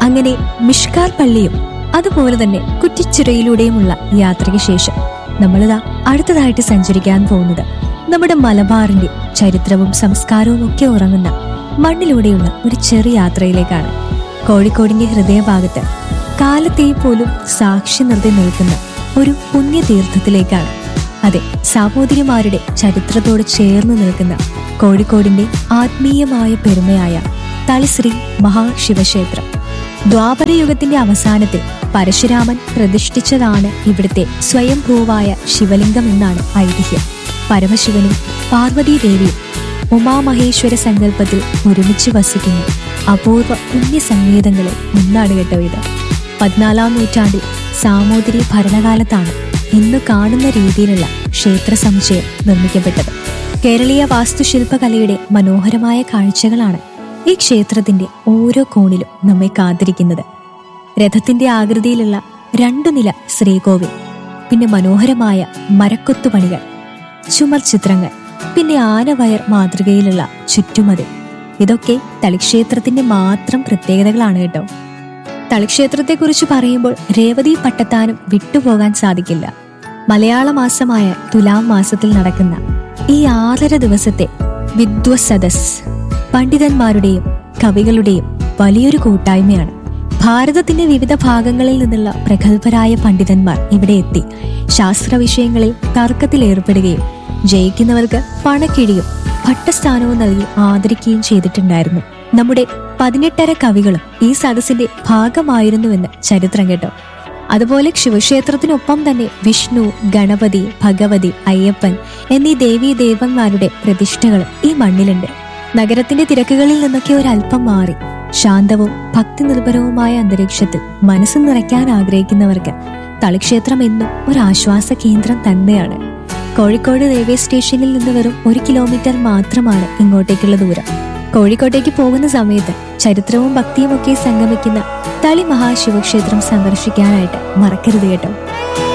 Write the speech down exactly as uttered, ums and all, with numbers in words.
അങ്ങനെ മിഷ്കാൽ പള്ളിയും അതുപോലെ തന്നെ കുറ്റിച്ചിറയിലൂടെയുമുള്ള യാത്രയ്ക്ക് ശേഷം നമ്മളിതാ അടുത്തതായിട്ട് സഞ്ചരിക്കാൻ പോകുന്നത് നമ്മുടെ മലബാറിന്റെ ചരിത്രവും സംസ്കാരവും ഒക്കെ ഉറങ്ങുന്ന മണ്ണിലൂടെയുള്ള ഒരു ചെറിയ യാത്രയിലേക്കാണ്. കോഴിക്കോടിന്റെ ഹൃദയഭാഗത്ത് കാലത്തെയും പോലും സാക്ഷി നിർത്തി നിൽക്കുന്ന ഒരു പുണ്യതീർത്ഥത്തിലേക്കാണ്. അതെ, സാമൂതിരിമാരുടെ ചരിത്രത്തോട് ചേർന്ന് നിൽക്കുന്ന കോഴിക്കോടിന്റെ ആത്മീയമായ പെരുമയായ തളിശ്രീ മഹാശിവക്ഷേത്രം. ദ്വാപരയുഗത്തിന്റെ അവസാനത്തിൽ പരശുരാമൻ പ്രതിഷ്ഠിച്ചതാണ് ഇവിടുത്തെ സ്വയംഭൂവായ ശിവലിംഗം എന്നാണ് ഐതിഹ്യം. പരമശിവനും പാർവതീദേവിയും ഉമാമഹേശ്വര സങ്കല്പത്തിൽ ഒരുമിച്ച് വസിക്കുന്ന അപൂർവ പുണ്യസംഗീതങ്ങളിൽ ഒന്നാണ് കേട്ടോ ഇത്. പതിനാലാം നൂറ്റാണ്ടിൽ സാമൂതിരി ഭരണകാലത്താണ് ഇന്ന് കാണുന്ന രീതിയിലുള്ള ക്ഷേത്ര സമുച്ചയം നിർമ്മിക്കപ്പെട്ടത്. കേരളീയ വാസ്തുശില്പകലയുടെ മനോഹരമായ കാഴ്ചകളാണ് ഈ ക്ഷേത്രത്തിന്റെ ഓരോ കോണിലും നമ്മെ കാത്തിരിക്കുന്നത്. രഥത്തിന്റെ ആകൃതിയിലുള്ള രണ്ടു നില ശ്രീകോവിൽ, പിന്നെ മനോഹരമായ മരക്കൊത്തുപണികൾ, ചുമർ ചിത്രങ്ങൾ, പിന്നെ ആനവയർ മാതൃകയിലുള്ള ചുറ്റുമതിൽ, ഇതൊക്കെ തളിക്ഷേത്രത്തിന്റെ മാത്രം പ്രത്യേകതകളാണ് കേട്ടോ. തളിക്ഷേത്രത്തെക്കുറിച്ച് പറയുമ്പോൾ രേവതി പട്ടത്താനും വിട്ടുപോകാൻ സാധിക്കില്ല. മലയാള മാസമായ തുലാം മാസത്തിൽ നടക്കുന്ന ഈ ആറര ദിവസത്തെ വിദ്വസദസ് പണ്ഡിതന്മാരുടെയും കവികളുടെയും വലിയൊരു കൂട്ടായ്മയാണ്. ഭാരതത്തിന്റെ വിവിധ ഭാഗങ്ങളിൽ നിന്നുള്ള പ്രഗത്ഭരായ പണ്ഡിതന്മാർ ഇവിടെ എത്തി ശാസ്ത്ര വിഷയങ്ങളിൽ തർക്കത്തിലേർപ്പെടുകയും ജയിക്കുന്നവർക്ക് പണക്കിഴിയും ഭട്ടസ്ഥാനവും നൽകി ആദരിക്കുകയും ചെയ്തിട്ടുണ്ടായിരുന്നു. നമ്മുടെ പതിനെട്ടര കവികളും ഈ സദസ്സിന്റെ ഭാഗമായിരുന്നുവെന്ന് ചരിത്രം കേട്ടോ. അതുപോലെ ശിവക്ഷേത്രത്തിനൊപ്പം തന്നെ വിഷ്ണു, ഗണപതി, ഭഗവതി, അയ്യപ്പൻ എന്നീ ദേവീ ദേവന്മാരുടെ പ്രതിഷ്ഠകളും ഈ മണ്ണിലുണ്ട്. നഗരത്തിന്റെ തിരക്കുകളിൽ നിന്നൊക്കെ ഒരല്പം മാറി ശാന്തവും ഭക്തി നിർഭരവുമായ അന്തരീക്ഷത്തിൽ മനസ്സ് നിറയ്ക്കാൻ ആഗ്രഹിക്കുന്നവർക്ക് തളിക്ഷേത്രം എന്നും ഒരു ആശ്വാസ കേന്ദ്രം തന്നെയാണ്. കോഴിക്കോട് റെയിൽവേ സ്റ്റേഷനിൽ നിന്ന് വെറും ഒരു കിലോമീറ്റർ മാത്രമാണ് ഇങ്ങോട്ടേക്കുള്ള ദൂരം. കോഴിക്കോട്ടേക്ക് പോകുന്ന സമയത്ത് ചരിത്രവും ഭക്തിയും ഒക്കെ സംഗമിക്കുന്ന തളി മഹാശിവക്ഷേത്രം സന്ദർശിക്കാനായിട്ട് മറക്കരുത് കേട്ടോ.